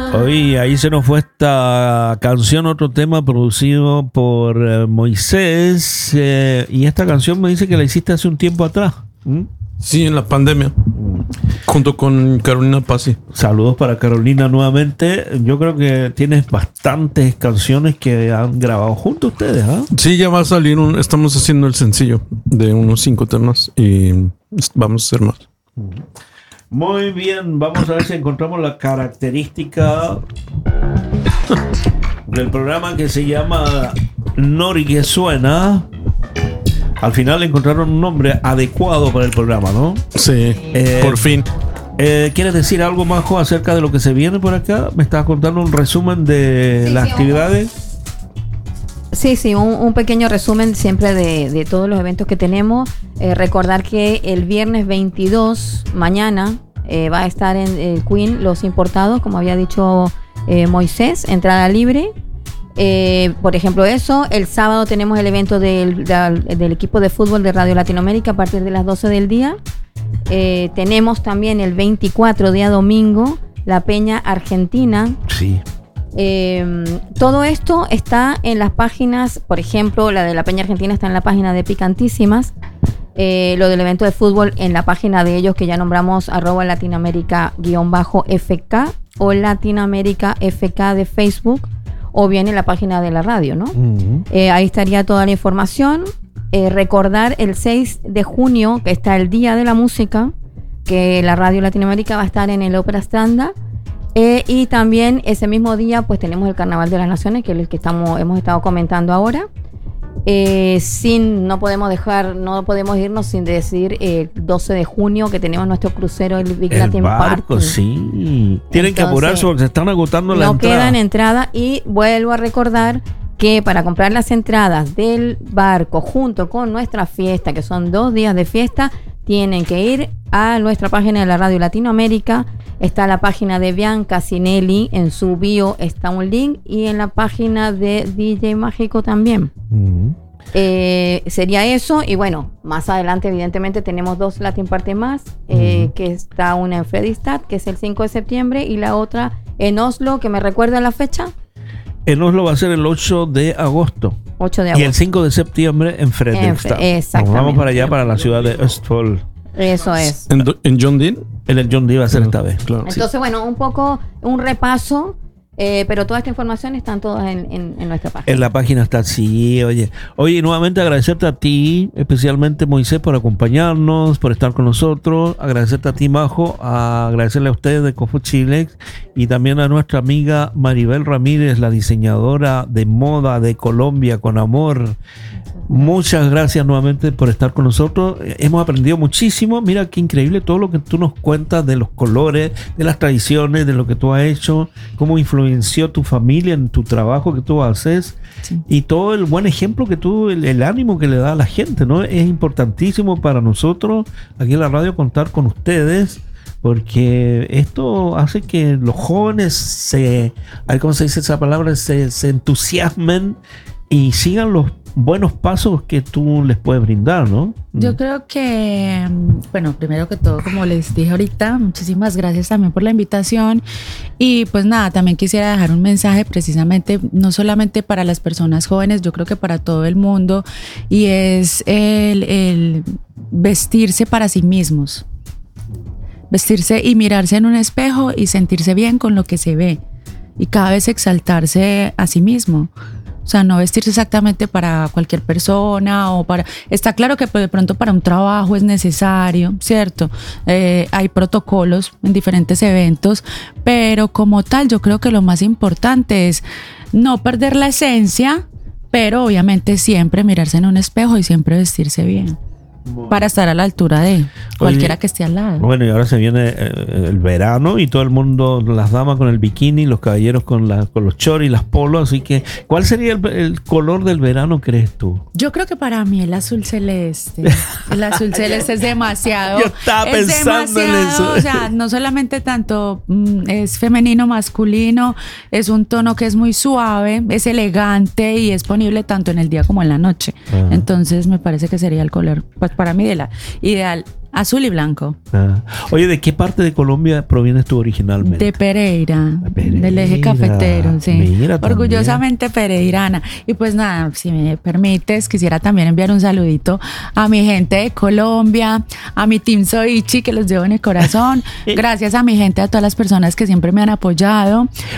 Oye, ahí se nos fue esta canción, otro tema producido por Moisés. Y esta canción me dice que la hiciste hace un tiempo atrás. Sí, en la pandemia. Junto con Carolina Pazzi. Saludos para Carolina nuevamente. Yo creo que tienes bastantes canciones que han grabado juntos ustedes, ¿ah? Sí, ya va a salir estamos haciendo el sencillo de unos 5 temas y vamos a hacer más. Muy bien, vamos a ver si encontramos la característica del programa que se llama Nori que suena. Al final encontraron un nombre adecuado para el programa, ¿no? Sí, por fin. ¿Quieres decir algo, Majo, acerca de lo que se viene por acá? ¿Me estabas contando un resumen de las actividades? Sí, un pequeño resumen siempre de todos los eventos que tenemos. Recordar que el viernes 22, mañana, va a estar en Queen Los Importados, como había dicho Moisés, entrada libre. Por ejemplo eso, el sábado tenemos el evento del equipo de fútbol de Radio Latinoamérica a partir de las 12 del día. Tenemos también el 24, día domingo, la Peña Argentina. Sí. Todo esto está en las páginas, por ejemplo, la de la Peña Argentina está en la página de Picantísimas. Lo del evento de fútbol en la página de ellos que ya nombramos @Latinoamérica_FK o Latinoamérica FK de Facebook, o bien en la página de la radio, ¿no? Uh-huh. Ahí estaría toda la información. Recordar el 6 de junio, que está el Día de la Música, que la Radio Latinoamérica va a estar en el Ópera Stranda. Y también ese mismo día, pues tenemos el Carnaval de las Naciones, que es el que hemos estado comentando ahora. No podemos irnos sin decir el 12 de junio que tenemos nuestro crucero, el Big Latin barco, sí. Tienen que apurarse porque se están agotando la entrada. No quedan entradas y vuelvo a recordar que para comprar las entradas del barco junto con nuestra fiesta, que son 2 días de fiesta, tienen que ir a nuestra página de la Radio Latinoamérica. Está la página de Bianca Cinelli, en su bio está un link, y en la página de DJ Mágico también. Uh-huh. Sería eso, y bueno, más adelante evidentemente tenemos 2 Latin Party más, que está una en Fredrikstad, que es el 5 de septiembre, y la otra en Oslo, que me recuerda la fecha. En Oslo va a ser el 8 de agosto. 8 de agosto. Y el 5 de septiembre en Fredrikstad. Exactamente. Vamos para allá, para la ciudad de Østfold. Eso es. ¿En John Deere? En el John Deere va a ser esta vez, claro. Entonces, sí. Bueno, un poco un repaso, pero toda esta información están todas en nuestra página. En la página está, sí, oye, nuevamente agradecerte a ti, especialmente Moisés, por acompañarnos, por estar con nosotros, agradecerte a ti, Majo, agradecerle a ustedes de Cofu Chilex y también a nuestra amiga Maribel Ramírez, la diseñadora de moda de Colombia con amor. Muchas gracias nuevamente por estar con nosotros. Hemos aprendido muchísimo. Mira qué increíble todo lo que tú nos cuentas de los colores, de las tradiciones, de lo que tú has hecho, cómo influenció tu familia en tu trabajo que tú haces, sí. Y todo el buen ejemplo que tú, el ánimo que le da a la gente, ¿no? Es importantísimo para nosotros aquí en la radio contar con ustedes, porque esto hace que los jóvenes ¿cómo se dice esa palabra? Se entusiasmen y sigan los buenos pasos que tú les puedes brindar, ¿no? Yo creo que, bueno, primero que todo, como les dije ahorita, muchísimas gracias también por la invitación. Y pues nada, también quisiera dejar un mensaje precisamente, no solamente para las personas jóvenes, yo creo que para todo el mundo, y es el vestirse para sí mismos. Vestirse y mirarse en un espejo y sentirse bien con lo que se ve. Y cada vez exaltarse a sí mismo. O sea, no vestirse exactamente para cualquier persona o para... Está claro que de pronto para un trabajo es necesario, ¿cierto? Hay protocolos en diferentes eventos, pero como tal yo creo que lo más importante es no perder la esencia, pero obviamente siempre mirarse en un espejo y siempre vestirse bien. Para estar a la altura de cualquiera que esté al lado. Bueno, y ahora se viene el verano y todo el mundo, las damas con el bikini, los caballeros con los choris, las polos, así que ¿cuál sería el color del verano, crees tú? Yo creo que para mí el azul celeste. El azul celeste es demasiado. Yo estaba pensando en eso. O sea, no solamente tanto es femenino, masculino, es un tono que es muy suave, es elegante y es ponible tanto en el día como en la noche. Entonces me parece que sería el color para mí ideal, azul y blanco. Oye, ¿de qué parte de Colombia provienes tú originalmente? De Pereira, del eje cafetero, sí. Mira, orgullosamente pereirana. Y pues nada, si me permites, quisiera también enviar un saludito a mi gente de Colombia, a mi team Soichi, que los llevo en el corazón. Gracias a mi gente, a todas las personas que siempre me han apoyado.